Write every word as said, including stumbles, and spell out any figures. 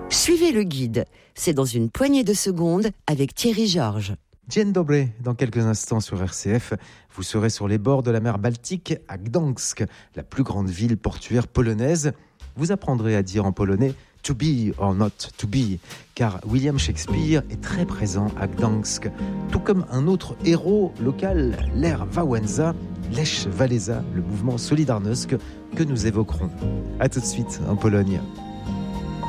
Suivez le guide. C'est dans une poignée de secondes avec Thierry Georges. Dzień dobry, dans quelques instants sur R C F, vous serez sur les bords de la mer Baltique à Gdańsk, la plus grande ville portuaire polonaise. Vous apprendrez à dire en polonais « to be or not to be », car William Shakespeare est très présent à Gdańsk, tout comme un autre héros local, Lech Wałęsa, Lech Wałęsa, le mouvement Solidarność que nous évoquerons. A tout de suite en Pologne.